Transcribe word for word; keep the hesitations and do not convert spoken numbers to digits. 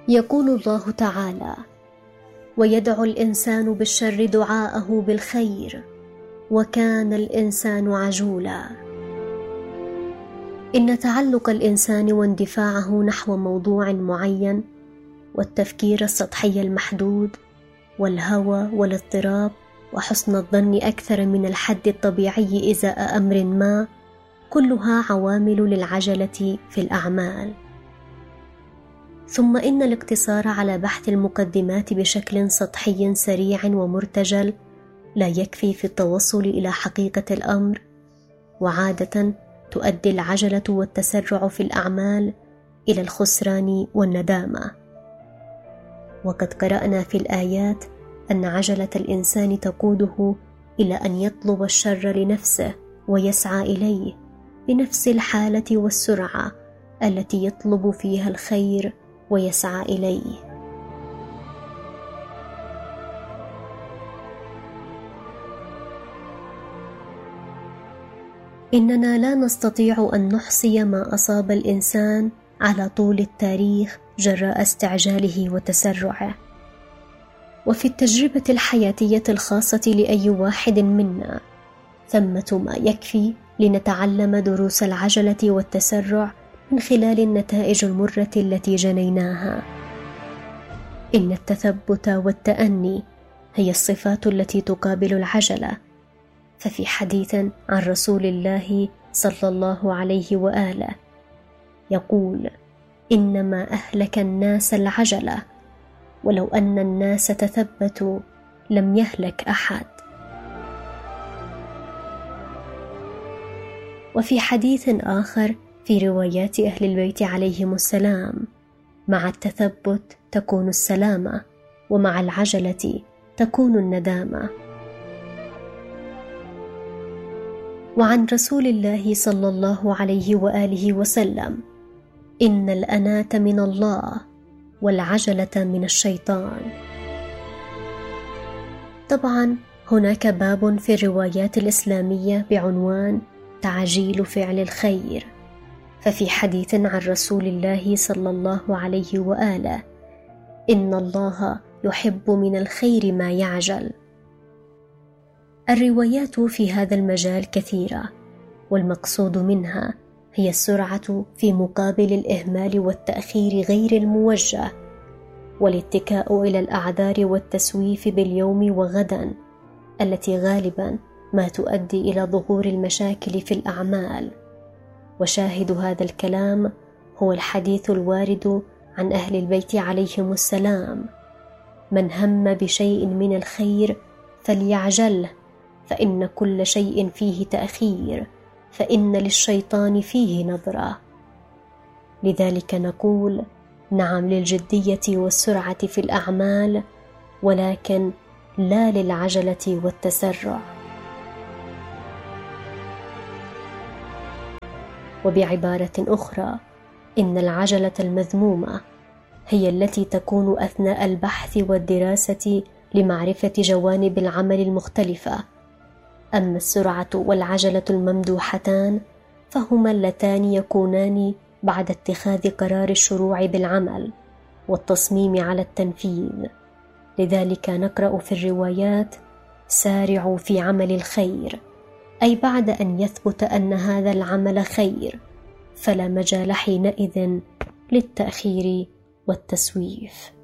يقول الله تعالى: ويدعو الإنسان بالشر دعاءه بالخير وكان الإنسان عجولا. إن تعلق الإنسان واندفاعه نحو موضوع معين والتفكير السطحي المحدود والهوى والاضطراب وحسن الظن أكثر من الحد الطبيعي إزاء أمر ما، كلها عوامل للعجلة في الأعمال. ثم إن الاقتصار على بحث المقدمات بشكل سطحي سريع ومرتجل لا يكفي في التوصل إلى حقيقة الأمر، وعادة تؤدي العجلة والتسرع في الأعمال إلى الخسران والندامة. وقد قرأنا في الآيات أن عجلة الإنسان تقوده إلى أن يطلب الشر لنفسه ويسعى إليه بنفس الحالة والسرعة التي يطلب فيها الخير ويسعى إليه. إننا لا نستطيع أن نحصي ما أصاب الإنسان على طول التاريخ جراء استعجاله وتسرعه، وفي التجربة الحياتية الخاصة لأي واحد منا ثمة ما يكفي لنتعلم دروس العجلة والتسرع من خلال النتائج المرة التي جنيناها. إن التثبت والتأني هي الصفات التي تقابل العجلة، ففي حديث عن رسول الله صلى الله عليه وآله يقول: إنما أهلك الناس العجلة، ولو أن الناس تثبتوا لم يهلك أحد. وفي حديث آخر في روايات أهل البيت عليهم السلام: مع التثبت تكون السلامة، ومع العجلة تكون الندامة. وعن رسول الله صلى الله عليه وآله وسلم: إن الأناة من الله والعجلة من الشيطان. طبعا هناك باب في الروايات الإسلامية بعنوان تعجيل فعل الخير، ففي حديث عن رسول الله صلى الله عليه وآله: إن الله يحب من الخير ما يعجل. الروايات في هذا المجال كثيرة، والمقصود منها هي السرعة في مقابل الإهمال والتأخير غير الموجه، والاتكاء إلى الأعذار والتسويف باليوم وغدا، التي غالبا ما تؤدي إلى ظهور المشاكل في الأعمال. وشاهد هذا الكلام هو الحديث الوارد عن أهل البيت عليهم السلام: من هم بشيء من الخير فليعجله، فإن كل شيء فيه تأخير، فإن للشيطان فيه نظرة. لذلك نقول: نعم للجدية والسرعة في الأعمال، ولكن لا للعجلة والتسرع. وبعبارة أخرى، إن العجلة المذمومة هي التي تكون أثناء البحث والدراسة لمعرفة جوانب العمل المختلفة، أما السرعة والعجلة الممدوحتان فهما اللتان يكونان بعد اتخاذ قرار الشروع بالعمل والتصميم على التنفيذ. لذلك نقرأ في الروايات: سارعوا في عمل الخير، أي بعد أن يثبت أن هذا العمل خير فلا مجال حينئذ للتأخير والتسويف.